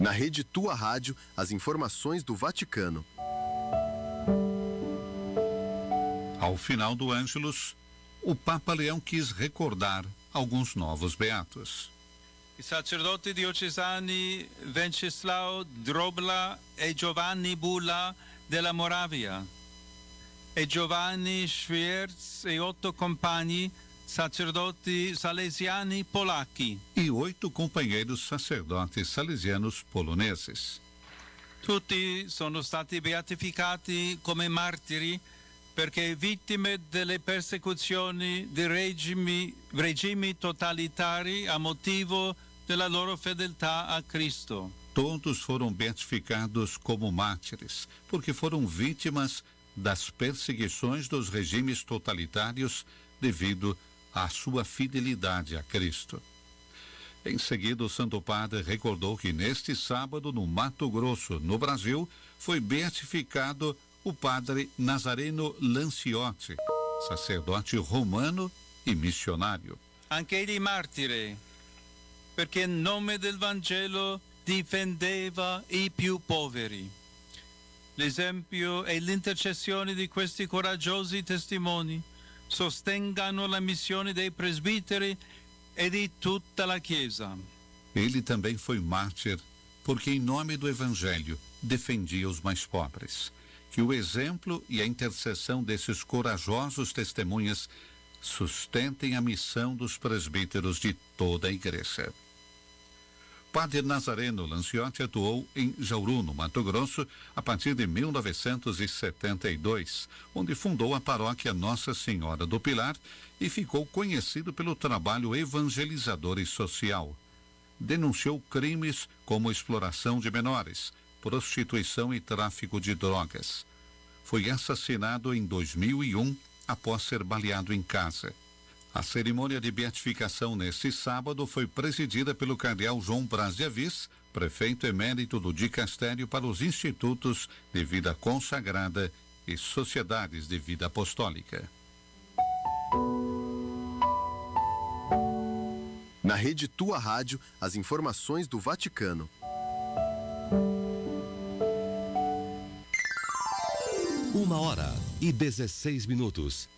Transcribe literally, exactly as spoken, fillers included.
Na rede Tua Rádio, as informações do Vaticano. Ao final do Ângelus, o Papa Leão quis recordar alguns novos beatos. I sacerdoti diocesani Venceslao Drobla e Giovanni Bulla della Moravia e Giovanni Schwierz e otto compagni sacerdoti salesiani polacchi. E oito companheiros sacerdotes salesianos poloneses. Tutti sono stati beatificati come martiri perché vittime delle persecuzioni di regimi, regimi totalitari a motivo della loro fedeltà a Cristo. Todos foram beatificados como mártires, porque foram vítimas das perseguições dos regimes totalitários devido à sua fidelidade a Cristo. Em seguida, o Santo Padre recordou que neste sábado, no Mato Grosso, no Brasil, foi beatificado o padre Nazareno Lanciotti, sacerdote romano e missionário. Anche egli martire, perché in nome del Vangelo difendeva i più poveri. L'esempio e l'intercessione di questi coraggiosi testimoni sostengano la missione dei presbiteri e di tutta la Chiesa. Ele também foi mártir, porque em nome do Evangelho defendia os mais pobres. Que o exemplo e a intercessão desses corajosos testemunhas sustentem a missão dos presbíteros de toda a Igreja. Padre Nazareno Lanciotti atuou em Jauru, no Mato Grosso, a partir de mil novecentos e setenta e dois, onde fundou a paróquia Nossa Senhora do Pilar e ficou conhecido pelo trabalho evangelizador e social. Denunciou crimes como exploração de menores, prostituição e tráfico de drogas. Foi assassinado em dois mil e um após ser baleado em casa. A cerimônia de beatificação neste sábado foi presidida pelo cardeal João Braz de Avis, prefeito emérito do Dicastério para os Institutos de Vida Consagrada e Sociedades de Vida Apostólica. Na rede Tua Rádio, as informações do Vaticano. Uma hora e dezesseis minutos.